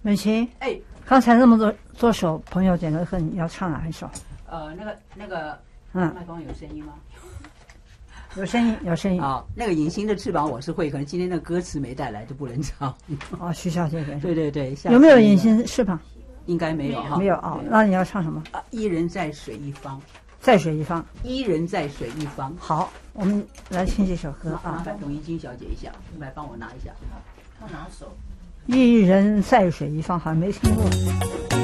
美琴， 哎， 刚才那么多首朋友点歌课，你要唱哪一首？ 那个， 嗯， 麦克风有声音吗？ 有声音，有声音。 啊，那个隐形的翅膀我是会，可能今天的歌词没带来就不能唱。 哦，徐小姐先生。 对对对， 有没有隐形翅膀？ 应该没有哈。 没有啊，那你要唱什么？ 一人在水一方， 在水一方。 一人在水一方。 好，我们来听这首歌啊。 麻烦董一金小姐一下，来帮我拿一下。他拿手。 一人在水一方，好像没听过。